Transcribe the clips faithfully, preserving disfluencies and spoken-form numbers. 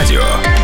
Авторадио.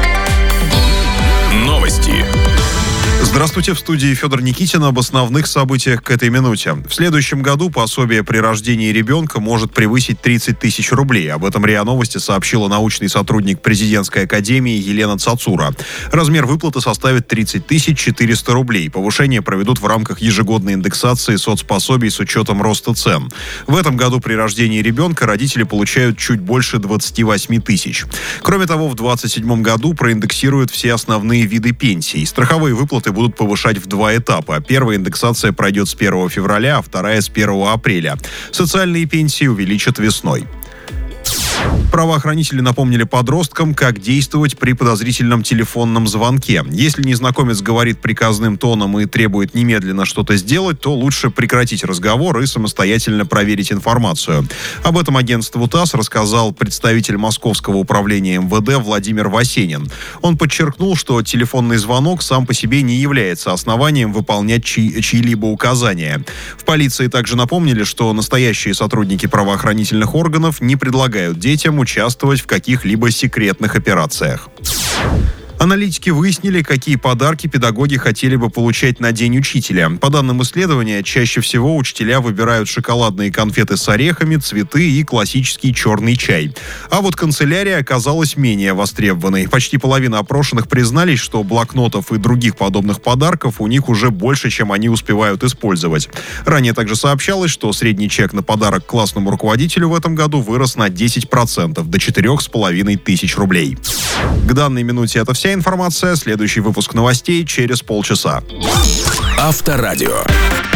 Новости. Здравствуйте, в студии Федор Никитин. Об основных событиях к этой минуте. В следующем году пособие при рождении ребенка может превысить тридцать тысяч рублей. Об этом РИА Новости сообщила научный сотрудник президентской академии Елена Цацура. Размер выплаты составит тридцать тысяч четыреста рублей. Повышение проведут в рамках ежегодной индексации соцпособий с учетом роста цен. В этом году при рождении ребенка родители получают чуть больше двадцать восемь тысяч. Кроме того, в двадцать седьмом году проиндексируют все основные виды пенсий. Страховые выплаты будут повышать в два этапа. Первая индексация пройдет с первого февраля, а вторая с первого апреля. Социальные пенсии увеличат весной. Правоохранители напомнили подросткам, как действовать при подозрительном телефонном звонке. Если незнакомец говорит приказным тоном и требует немедленно что-то сделать, то лучше прекратить разговор и самостоятельно проверить информацию. Об этом агентству ТАСС рассказал представитель Московского управления эм вэ дэ Владимир Васенин. Он подчеркнул, что телефонный звонок сам по себе не является основанием выполнять чьи- чьи-либо указания. В полиции также напомнили, что настоящие сотрудники правоохранительных органов не предлагают детям участвовать в каких-либо секретных операциях. Аналитики выяснили, какие подарки педагоги хотели бы получать на День учителя. По данным исследования, чаще всего учителя выбирают шоколадные конфеты с орехами, цветы и классический черный чай. А вот канцелярия оказалась менее востребованной. Почти половина опрошенных признались, что блокнотов и других подобных подарков у них уже больше, чем они успевают использовать. Ранее также сообщалось, что средний чек на подарок классному руководителю в этом году вырос на десять процентов до четырех с половиной тысяч рублей. К данной минуте это вся информация. Следующий выпуск новостей через полчаса. Авторадио.